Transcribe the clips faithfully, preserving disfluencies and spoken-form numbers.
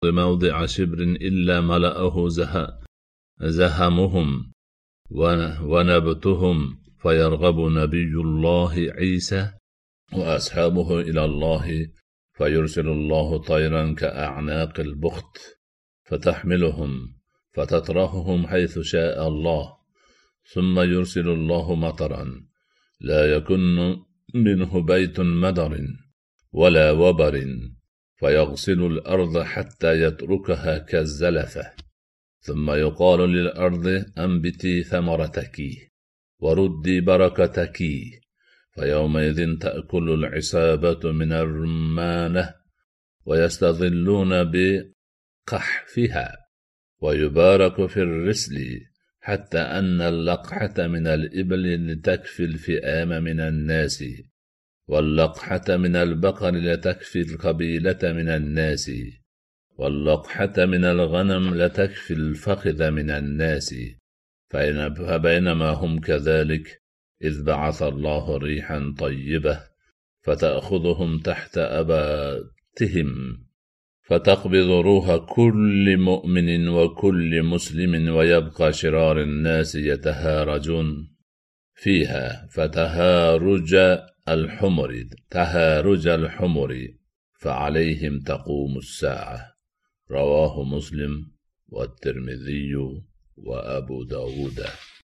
موضع شبر إلا ملأه زهمهم ونبتهم فيرغب نبي الله عيسى وأصحابه إلى الله فيرسل الله طيرا كأعناق البخت فتحملهم فتطرحهم حيث شاء الله ثم يرسل الله مطرا لا يكن منه بيت مدر ولا وبر فيغسل الأرض حتى يتركها كالزلفة ثم يقال للأرض أنبتي ثمرتك وردي بركتك فيومئذ تأكل العصابة من الرمانة ويستظلون بقحفها ويبارك في الرسل حتى أن اللقحة من الإبل لتكفي الفئام من الناس واللقحة من البقر لتكفي القبيلة من الناس واللقحة من الغنم لتكفي الفخذ من الناس فبينما هم كذلك إذ بعث الله ريحا طيبة فتأخذهم تحت أباتهم فتقبض روح كل مؤمن وكل مسلم ويبقى شرار الناس يتهارجون فيها فتهارج الحمر تهارج الحمر فعليهم تقوم الساعة. رواه مسلم والترمذي وأبو داود.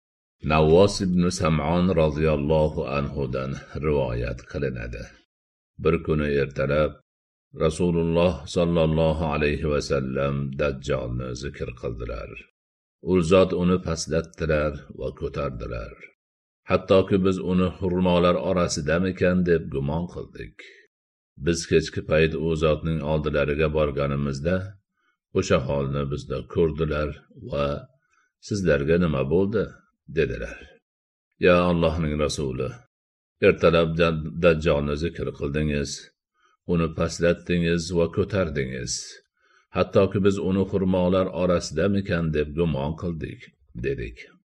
Navvos ibn Sam'on radhiyallohu anhudan rivoyat qilinadi. Bir kuni ertalab Rasululloh sallallohu alayhi va sallam Dajjolni zikr qildilar. U zot uni pastlatdilar va ko'tardilar. Hattoki biz uni xurmolar orasidamikan deb gumon qildik. Biz kechki payt u zotning oldilariga borganimizda o'sha holni bizda ko'rdilar va sizlarga nima bo'ldi dedilar. Ya Allohning rasuli, ertalab Dajjolni zikr qildingiz, uni pastlatdingiz va ko'tardingiz. Hattoki biz uni xurmolar orasidamikan deb gumon qildik dedik.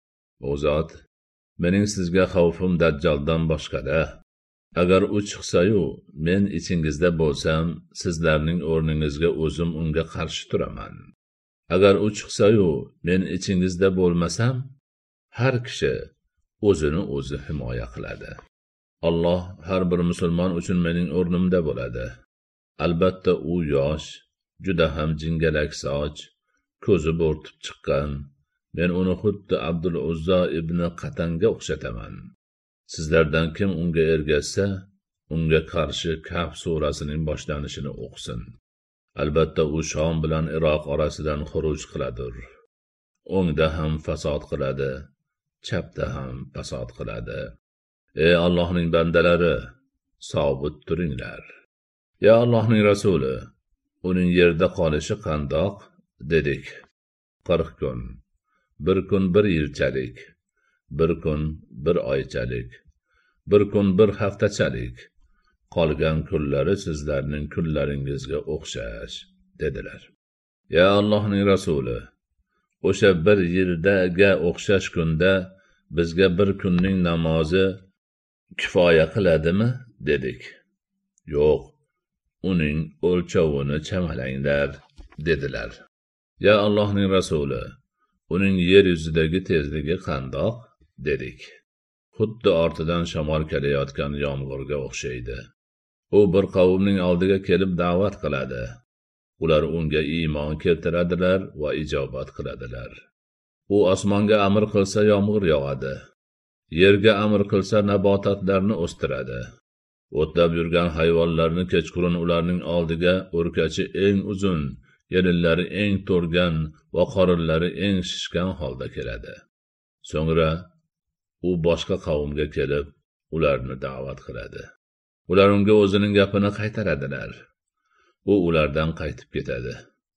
U zot, mening sizga xavfim Dajjoldan boshqada. Agar u chiqsa-yu, men ichingizda bo'lsam, sizlarning o'rningizga o'zim unga qarshi turaman. Agar u chiqsa-yu, men ichingizda bo'lmasam, har kishi o'zini o'zi himoya qiladi. Alloh har bir musulmon uchun mening o'rnimda bo'ladi. Albatta u yosh, juda ham jingalak soch, ko'zi bo'rtib chiqqan. Men uni xuddi Abdul Uzza ibn Qatanga o'xshataman. Sizlardan kim unga ergashsa, unga qarshi Kahf surasining boshlanishini o'qisin. Albatta u Shom bilan Iroq orasidan xuruj qiladir. O'ngda ham fasod qiladi, chapda ham fasod qiladi. Ey Allohning bandalari, sobit turinglar. Ya Allohning rasuli, uning yerda qolishi qandoq dedik. qirq kun, bir kun bir yilchalik, bir kun bir oychalik, bir kun bir haftachalik, qolgan kunlari sizlarning kunlaringizga o'xshash dedilar. Ya Allohning rasuli, o'sha bir yildaga o'xshash kunda bizga bir kunning namozi kifoya qiladimi dedik. Yo'q, uning o'lchovini chamalanglar dedilar. Ya Allohning rasuli, uning yer yuzidagi tezligi qandoq dedik. Xuddi ortidan shamol kelayotgan yomg'irga o'xshaydi. U bir qavmning oldiga kelib da'vat qiladi. Ular unga iymon keltiradilar va ijobat qiladilar. U osmonga amr qilsa yomg'ir yog'adi. Yerga amr qilsa nabototlarni o'stiradi. O'tlab yurgan hayvonlarni kechqurun ularning oldiga o'rkachi eng uzun, yelinlari eng to'rgan va qorinlari eng shishgan holda keladi. So'ngra u boshqa qavmga kelib, ularni da'vat qiladi. Ular unga o'zining gapini qaytaradilar. U ulardan qaytib ketadi.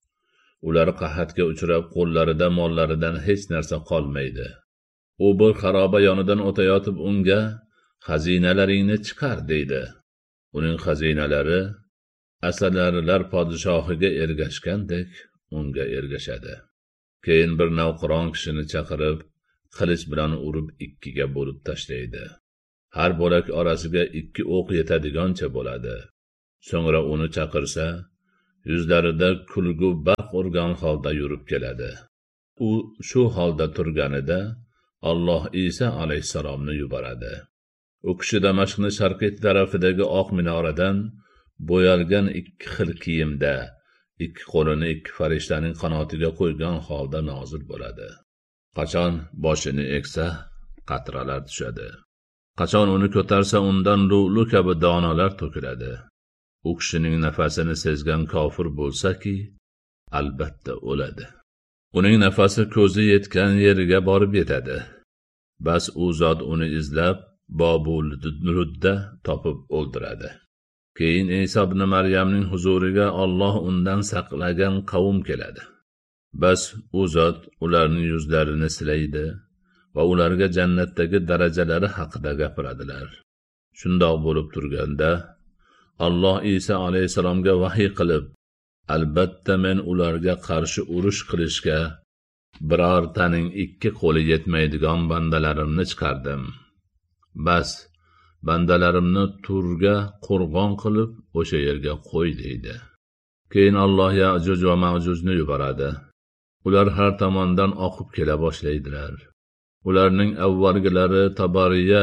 Ular qahatga uchrab, qo'llarida mollaridan hech narsa qolmaydi. U bir xaroba yonidan o'tayotib unga xazinalaringni chiqar deydi. Uning xazinalari asalarilar podshohiga ergashgandek unga ergashadi. Keyin bir navqiron kishini chaqirib, qilich bilan urib ikkiga bo'lib tashlaydi. Har bo'lak orasiga ikki o'q yetadigancha bo'ladi. So'ngra uni chaqirsa, yuzlarida kulgu barq urgan holda yurib keladi. U shu holda turganida Alloh Isa alayhissalomni yuboradi. U kishi Damashqning sharqiy tarafidagi oq minoradan bo'yalgan ikki xil kiyimda, ikki qo'lini ikki farishtaning qanotiga qo'ygan holda nozil bo'ladi. Qachon boshini eksa, qatralar tushadi. Qachon uni ko'tarsa, undan lu'lu kabi donalar to'kiladi. U kishining nafasini sezgan kofir bo'lsa-ki, albatta o'ladi. Uning nafasi ko'zi yetgan yeriga borib yetadi. Bas u zot uni izlab Bobul Nurudda topib o'ldiradi. Keyin Isa ibn Maryamning huzuriga Alloh undan saqlagan qavm keladi. Bas u zot ularning yuzlarini silaydi va ularga jannatdagi darajalari haqida gapiradilar. Shundoq bo'lib turganda Alloh Isa alayhisalomga vahiy qilib, albatta men ularga qarshi urush qilishga birortaning ikki qo'li yetmaydigan bandalarimni chiqardim. Bas bandalarimni Turga qo'rg'on qilib o'sha yerga qo'y deydi. Keyin Alloh Ya'juj va Ma'jujni yuboradi. Ular har tomondan oqib kela boshlaydilar. Ularning avvalgilari Tabariya